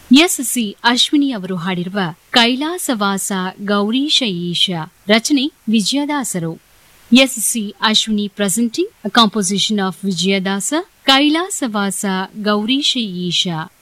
SC. Ashwini ಅವರು ಹಾಡಿರುವ ಕೈಲಾಸವಾಸ ಗೌರೀಶ ಈಶ ರಚನೆ ವಿಜಯದಾಸರು. SC. Ashwini presenting a composition of Vijayadasa ಕೈಲಾಸವಾಸ Gaurisha Isha.